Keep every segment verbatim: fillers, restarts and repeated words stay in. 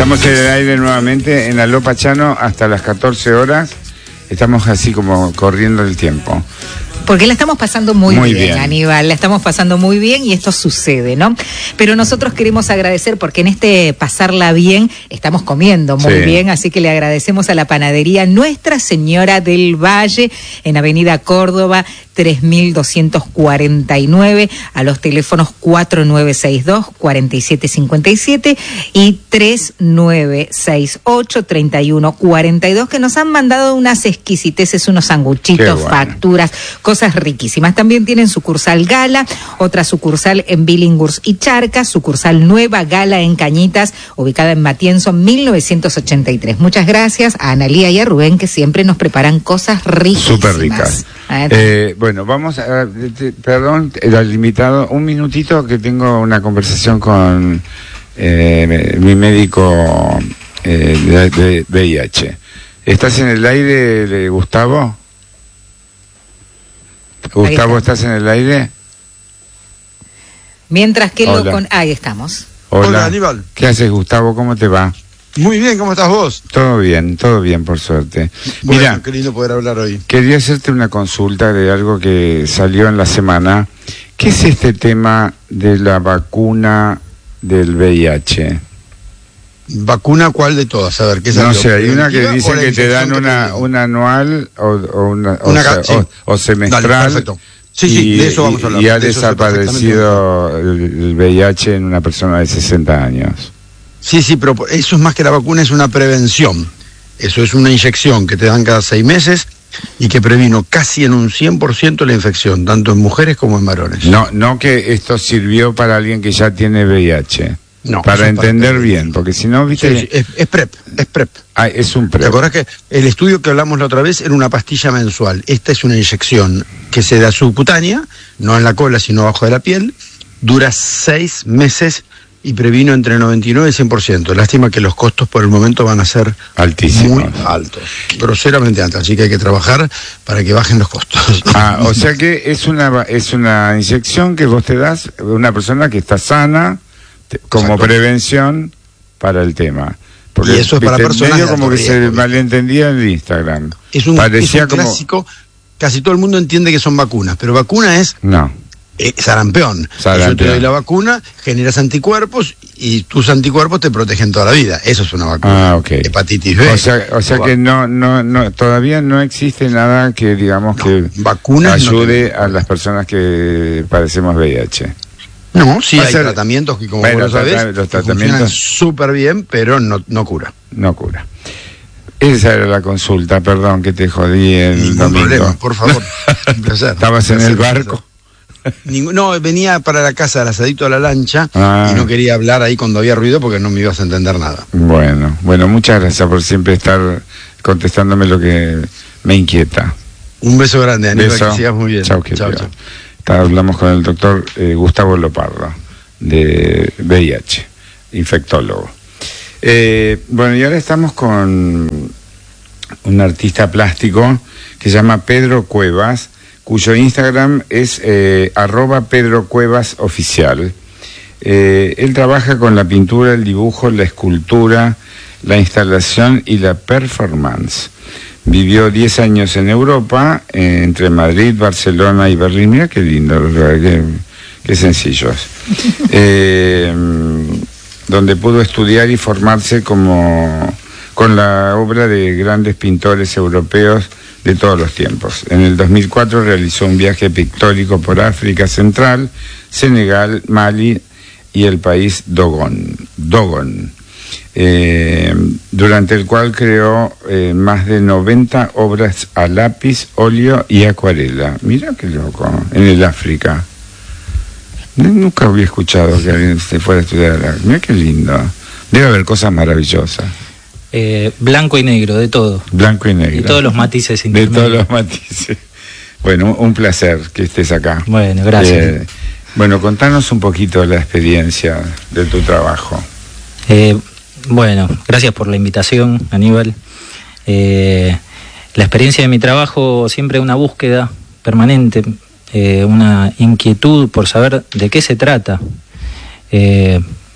Estamos en el aire nuevamente en Aló Pachano hasta las catorce horas. Estamos así como corriendo el tiempo. Porque la estamos pasando muy, muy bien, bien, Aníbal, la estamos pasando muy bien y esto sucede, ¿no? Pero nosotros queremos agradecer porque en este pasarla bien estamos comiendo muy sí. bien, así que le agradecemos a la panadería Nuestra Señora del Valle en Avenida Córdoba tres mil doscientos cuarenta y nueve, a los teléfonos cuatro nueve seis dos, cuatro siete cinco siete y tres nueve seis ocho, tres uno cuatro dos, que nos han mandado unas exquisiteces, unos sanguchitos, bueno. facturas, cosas riquísimas. También tienen sucursal Gala, otra sucursal en Billinghurst y Charcas, sucursal Nueva Gala en Cañitas, ubicada en Matienzo mil novecientos ochenta y tres. Muchas gracias a Analía y a Rubén, que siempre nos preparan cosas riquísimas. Súper ricas. Eh, bueno, vamos a... Te, perdón, el invitado, un minutito que tengo una conversación con eh, mi médico eh, de, de V I H. ¿Estás en el aire, de Gustavo? Gustavo, ¿estás en el aire? Mientras que Hola. lo con... Ahí estamos. Hola. Hola, Aníbal. ¿Qué haces, Gustavo? ¿Cómo te va? Muy bien, ¿cómo estás vos? Todo bien, todo bien, por suerte. Bueno, Mira, qué lindo poder hablar hoy. Quería hacerte una consulta de algo que salió en la semana. ¿Qué es este tema de la vacuna del V I H? ¿Vacuna cuál de todas? A ver, ¿qué salió? No sé, hay una que dice que te dan una, una anual o, o una, una o, sea, sí. o, o semestral. Dale, perfecto. Sí, sí, y, de eso vamos a hablar. Y ha desaparecido el, el V I H en una persona de sesenta años. Sí, sí, pero eso es más que la vacuna, es una prevención. Eso es una inyección que te dan cada seis meses y que previno casi en un cien por ciento la infección, tanto en mujeres como en varones. No, no que esto sirvió para alguien que ya tiene V I H. No. Para entender para bien, porque si no, viste... Sí, sí, es, es PrEP, es PrEP. Ah, es un PrEP. ¿Te acordás que el estudio que hablamos la otra vez era una pastilla mensual? Esta es una inyección que se da subcutánea, no en la cola, sino abajo de la piel, dura seis meses y previno entre noventa y nueve y cien por ciento. Lástima que los costos por el momento van a ser altísimos, muy altos, groseramente altos, así que hay que trabajar para que bajen los costos. Ah, o sea que es una es una inyección que vos te das a una persona que está sana te, como Exacto. prevención para el tema. Porque, y eso es para viste, personas medio como que riesgo, se ¿viste? malentendía en el Instagram. Es un, Parecía es un clásico, como... casi todo el mundo entiende que son vacunas, pero vacuna es... No. Eh, sarampeón. sarampeón. Yo te doy la vacuna, generas anticuerpos y tus anticuerpos te protegen toda la vida. Eso es una vacuna. Ah, ok. Hepatitis B. O sea, o sea que no, no, no, todavía no existe nada que digamos no, que vacunas ayude no a las personas que padecemos V I H. No, sí o hay sea, tratamientos que como bueno, vos lo sabés, los tratamientos súper bien, pero no, no cura. No cura. Esa era la consulta, perdón que te jodí el Ningún domingo. problema, por favor. Un placer. ¿Estabas en el barco? Ningún, no, venía para la casa del asadito a la lancha ah. y no quería hablar ahí cuando había ruido porque no me ibas a entender nada. Bueno, bueno, muchas gracias por siempre estar contestándome lo que me inquieta. Un beso grande, Aníbal, beso. Que sigas muy bien. Chau, chau, chau. Hablamos con el doctor eh, Gustavo Lopardo, de V I H, infectólogo. Eh, bueno, y ahora estamos con un artista plástico que se llama Pedro Cuevas, cuyo Instagram es eh, arroba Pedro Cuevas Oficial. Eh, él trabaja con la pintura, el dibujo, la escultura, la instalación y la performance. Vivió diez años en Europa, eh, entre Madrid, Barcelona y Berlín. Mira qué lindo, qué, qué sencillos. Eh, donde pudo estudiar y formarse como con la obra de grandes pintores europeos de todos los tiempos. En el dos mil cuatro realizó un viaje pictórico por África Central, Senegal, Mali y el país Dogon, Dogon eh, durante el cual creó eh, más de noventa obras a lápiz, óleo y acuarela. Mira qué loco, en el África. Nunca había escuchado que alguien se fuera a estudiar. Mira qué lindo. Debe haber cosas maravillosas. Eh, blanco y negro, de todo. Blanco y negro. De todos los matices De todos los matices. Bueno, un placer que estés acá. Bueno, gracias. Eh, bueno, contanos un poquito la experiencia de tu trabajo. Eh, bueno, gracias por la invitación, Aníbal. Eh, la experiencia de mi trabajo, siempre una búsqueda permanente, eh, una inquietud por saber de qué se trata. Eh,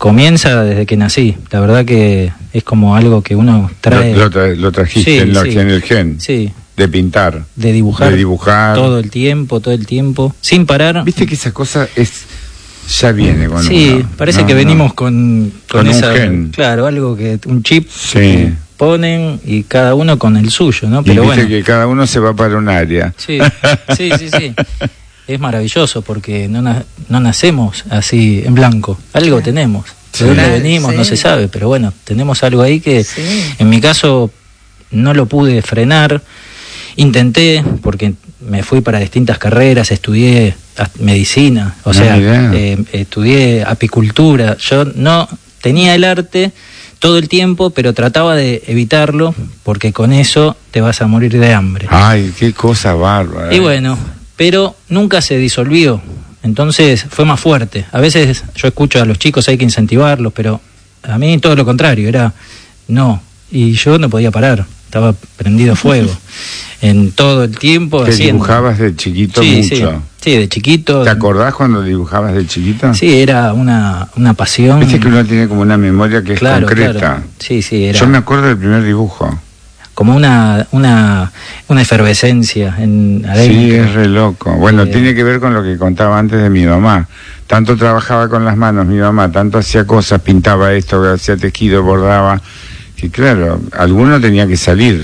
comienza desde que nací. La verdad que es como algo que uno trae. Lo, lo, tra lo trajiste sí, en, la, sí. en el gen. Sí. De pintar. De dibujar. De dibujar. Todo el tiempo, todo el tiempo. Sin parar. Viste que esa cosa es. Ya viene con Sí, uno. parece no, que no. venimos con, con, Con un esa. gen. Claro, algo que. Un chip. Sí. Que ponen y cada uno con el suyo, ¿no? Pero y viste bueno. que cada uno se va para un área. Sí, sí, sí, sí. Es maravilloso porque no, na no nacemos así en blanco. Algo Claro. tenemos. De Sí. dónde Claro, venimos sí. no se sabe, pero bueno, tenemos algo ahí que Sí. en mi caso no lo pude frenar. Intenté, porque me fui para distintas carreras, estudié medicina, o Ah, sea, mirá. eh, estudié apicultura. Yo no tenía el arte todo el tiempo, pero trataba de evitarlo, porque con eso te vas a morir de hambre. Ay, qué cosa bárbara. Y bueno, pero nunca se disolvió, entonces fue más fuerte. A veces yo escucho a los chicos, hay que incentivarlos, pero a mí todo lo contrario, era no, y yo no podía parar, estaba prendido fuego en todo el tiempo. ¿Te haciendo. dibujabas de chiquito Sí, mucho? sí, sí, de chiquito. ¿Te acordás cuando dibujabas de chiquito? Sí, era una, una pasión. Viste que uno tiene como una memoria que es Claro, concreta. claro. Sí, sí, era Yo me acuerdo del primer dibujo. como una, una, una efervescencia en adentro. Sí, es re loco. Bueno, Eh, tiene que ver con lo que contaba antes de mi mamá. Tanto trabajaba con las manos mi mamá, tanto hacía cosas, pintaba esto, hacía tejido, bordaba. Y claro, alguno tenía que salir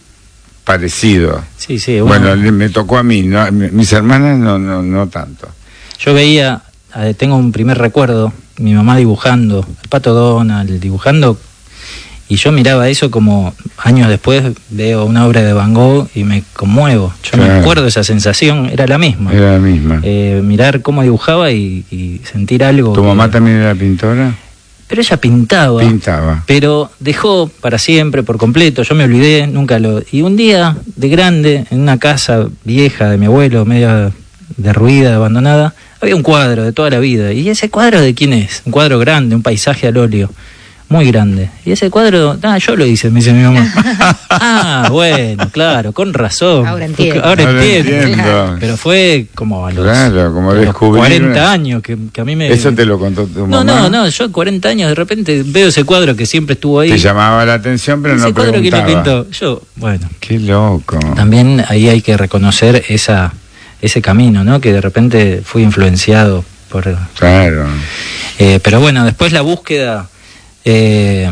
parecido. Sí, sí, Bueno, bueno, le- me tocó a mí, no, mi- mis hermanas no, no, no tanto. yo veía, eh, tengo un primer recuerdo, mi mamá dibujando, el Pato Donald, dibujando, y yo miraba eso como años después veo una obra de Van Gogh y me conmuevo. Yo me Claro. acuerdo esa sensación, era la misma. Era la misma. Eh, mirar cómo dibujaba y, y sentir algo. ¿Tu que- mamá también era pintora? Pero ella pintaba. Pintaba. Pero dejó para siempre, por completo, yo me olvidé, nunca lo... Y un día, de grande, en una casa vieja de mi abuelo, media derruida, abandonada, había un cuadro de toda la vida. ¿Y ese cuadro de quién es? Un cuadro grande, un paisaje al óleo, muy grande. Y ese cuadro, ah, yo lo hice, me dice mi mamá. Ah, bueno, claro, con razón. Ahora entiendo. Ahora Ahora entiendo. entiendo. Claro. Pero fue como a los, Claro, como a los descubrir cuarenta una- años que, que a mí me... ¿Eso te lo contó tu No, mamá? no, no, yo cuarenta años de repente veo ese cuadro que siempre estuvo ahí. Te llamaba la atención, pero Ese no cuadro que preguntaba. lo pintó. Yo, bueno, Qué loco. también ahí hay que reconocer esa ese camino, ¿no? Que de repente fui influenciado por... Claro. Eh, pero bueno, después la búsqueda, eh,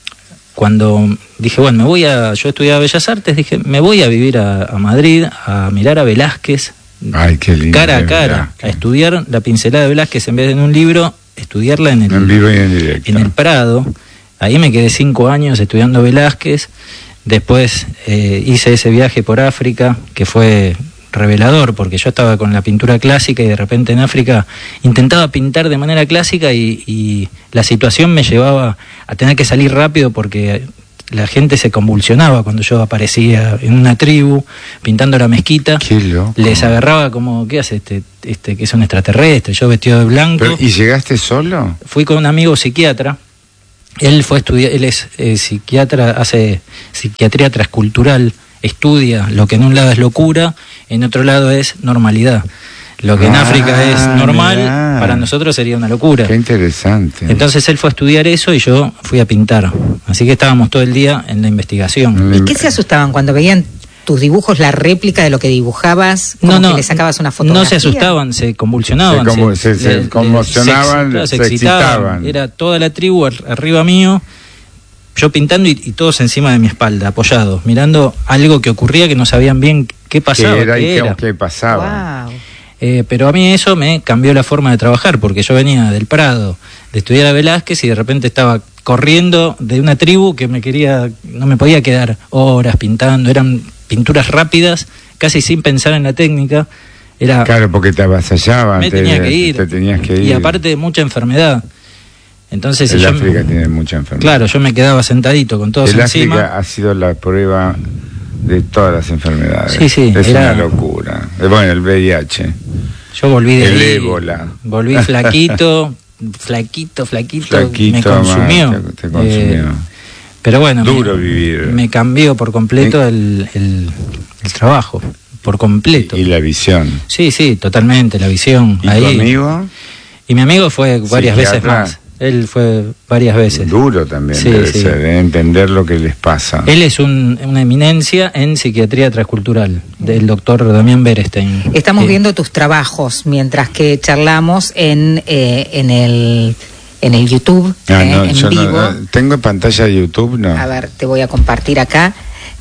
cuando dije, bueno, me voy a... Yo estudiaba Bellas Artes, dije, me voy a vivir a, a Madrid, a mirar a Velázquez, Ay, qué lindo. cara a es cara, Velázquez. a estudiar la pincelada de Velázquez en vez de en un libro, estudiarla en el... En vivo y en directo. en el Prado. Ahí me quedé cinco años estudiando Velázquez. Después eh, hice ese viaje por África, que fue revelador, porque yo estaba con la pintura clásica y de repente en África intentaba pintar de manera clásica y, y la situación me llevaba a tener que salir rápido porque la gente se convulsionaba cuando yo aparecía en una tribu pintando la mezquita. Qué loco. Les agarraba como, ¿qué hace este, este que es un extraterrestre? Yo vestido de blanco. Pero, ¿y llegaste solo? Fui con un amigo psiquiatra. Él fue estudiar, él es eh, psiquiatra, hace psiquiatría transcultural, estudia lo que en un lado es locura, en otro lado es normalidad. Lo que en Ah, África es normal, mirá. para nosotros sería una locura. Qué interesante. Entonces él fue a estudiar eso y yo fui a pintar. Así que estábamos todo el día en la investigación. ¿Y qué se asustaban cuando veían tus dibujos, la réplica de lo que dibujabas? Como No, no, que le sacabas una fotografía. no se asustaban, se convulsionaban. Se convu- se- se le- conmocionaban, claro, se excitaban. Era toda la tribu ar- arriba mío, yo pintando y, y todos encima de mi espalda, apoyados, mirando algo que ocurría que no sabían bien qué pasaba, ¿Qué era qué y qué, era. qué pasaba? Wow. Eh, pero a mí eso me cambió la forma de trabajar, porque yo venía del Prado, de estudiar a Velázquez y de repente estaba corriendo de una tribu que me quería, no me podía quedar horas pintando, eran pinturas rápidas, casi sin pensar en la técnica. Era, Claro, porque te avasallaban. me te, tenía que ir. Te tenías que ir. Y aparte de mucha enfermedad. Entonces, El si yo, África tiene mucha enfermedad. claro, yo me quedaba sentadito con todos El encima. África ha sido la prueba de todas las enfermedades. Sí, sí, es era- una locura. Eh, Bueno, el V I H. Yo volví de El ahí, ébola. volví flaquito, flaquito, flaquito, Flaquito, me consumió. man, te- te consumió. Eh, pero bueno, Duro me, vivir. me cambió por completo el, el, el trabajo, por completo. Y la visión. Sí, sí, totalmente, la visión. ¿Y ahí. tu amigo? Y mi amigo fue varias veces Psiquiatra. más. Él fue varias veces. Duro también Sí, debe sí. ser, ¿eh? Entender lo que les pasa. Él es un- una eminencia en psiquiatría transcultural, del doctor Damián Berestein. Estamos Eh, viendo tus trabajos mientras que charlamos en, eh, en el en el YouTube, Ah, eh, no, en yo no- vivo. no, tengo en pantalla de YouTube, no. A ver, te voy a compartir acá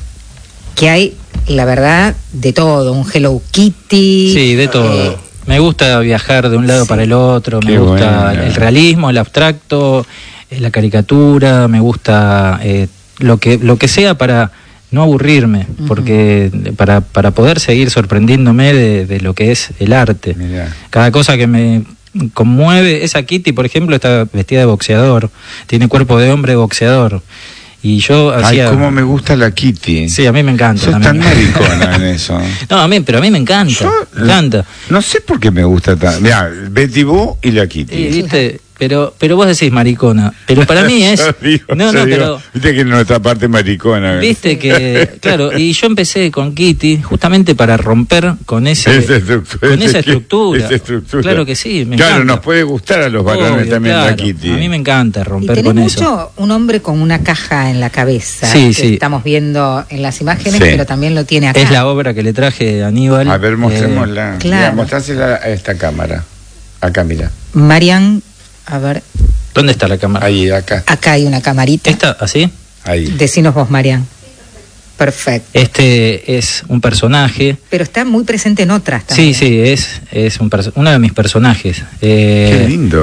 que hay, la verdad, de todo, un Hello Kitty. Sí, de todo. eh, Me gusta viajar de un lado sí. para el otro, Qué me gusta bueno. el realismo, el abstracto, eh, la caricatura, me gusta eh, lo que lo que sea para no aburrirme, Ujú. porque para, para poder seguir sorprendiéndome de, de lo que es el arte. Mirá. Cada cosa que me conmueve, esa Kitty, por ejemplo, está vestida de boxeador, tiene cuerpo de hombre boxeador. Y yo Ay, hacía... cómo me gusta la Kitty. Sí, a mí me encanta. Sos tan también. maricona en eso. No, a mí, pero a mí me encanta. Yo, me encanta. No sé por qué me gusta tan. Mirá, Betty Boo y la Kitty. Sí, viste, pero, pero vos decís maricona. Pero para mí es. Yo digo, no, yo no, digo, pero. Viste que nuestra parte maricona. Viste que, claro, y yo empecé con Kitty justamente para romper con ese, Esa estructura. con esa estructura. Esa estructura. Claro que sí, me Claro, encanta. nos puede gustar a los varones Obvio, también claro. la Kitty. A mí me encanta y romper tenés con mucho eso. un hombre con una caja en la cabeza, Sí, que sí. estamos viendo en las imágenes, Sí. pero también lo tiene acá. Es la obra que le traje a Aníbal. A ver, mostrémosla. Eh, claro. Mirá, mostrásela a esta cámara. Acá, mira. Marian, a ver, ¿Dónde está la cámara? Ahí, acá. acá hay una camarita. ¿Esta? ¿Así? Ahí. Decinos vos, Marian. Perfecto. Este es un personaje. Pero está muy presente en otras Sí, también. sí, es, es un perso- uno de mis personajes. Eh, Qué lindo.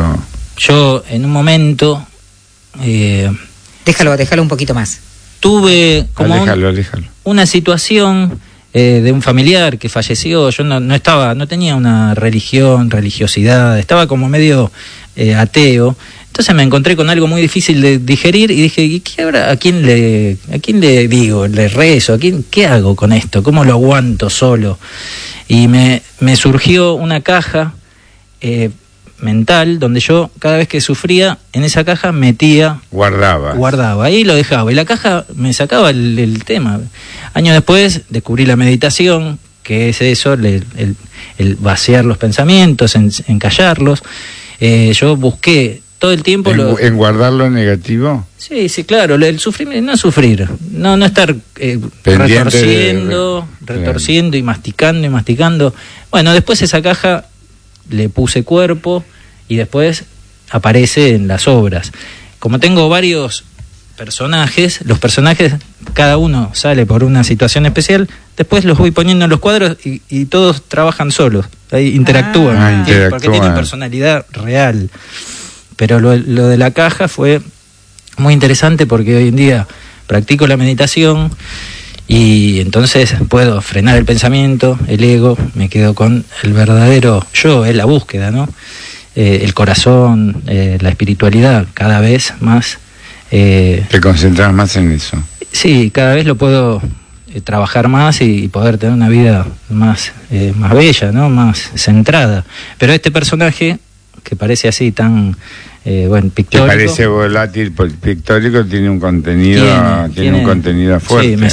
Yo en un momento eh, Déjalo, déjalo un poquito más. tuve como un- Aléjalo, aléjalo. una situación eh, de un familiar que falleció. Yo no, no estaba, no tenía una religión, religiosidad, estaba como medio eh, ateo. Entonces me encontré con algo muy difícil de digerir y dije, ¿y qué ahora? ¿A quién le, a quién le digo? ¿Le rezo? ¿A quién, qué hago con esto? ¿Cómo lo aguanto solo? Y me, me surgió una caja eh, mental donde yo cada vez que sufría en esa caja metía, Guardaba. guardaba, ahí lo dejaba y la caja me sacaba el, el tema. Años después descubrí la meditación, que es eso, el, el- el vaciar los pensamientos, en, encallarlos. Eh, yo busqué todo el tiempo en, lo... en guardar lo negativo. Sí, sí, claro, el sufrimiento, no sufrir, no, no estar eh, Pendiente retorciendo, de- retorciendo y masticando y masticando. Bueno, después esa caja le puse cuerpo y después aparece en las obras. Como tengo varios personajes, los personajes, cada uno sale por una situación especial, después los voy poniendo en los cuadros y, y todos trabajan solos, ahí interactúan, Ah, tienen- interactúan. porque tienen personalidad real. Pero lo, lo de la caja fue muy interesante porque hoy en día practico la meditación y entonces puedo frenar el pensamiento, el ego, me quedo con el verdadero yo, es la búsqueda, ¿no? Eh, el corazón, eh, la espiritualidad, cada vez más. Eh, Te concentras más en eso. sí, cada vez lo puedo eh, trabajar más y, y poder tener una vida más, eh, más bella, ¿no? Más centrada. Pero este personaje, que parece así tan, eh, bueno, Que pictórico... parece volátil, por- pictórico, tiene un contenido, Tiene, tiene, un tiene- contenido fuerte. Sí, me,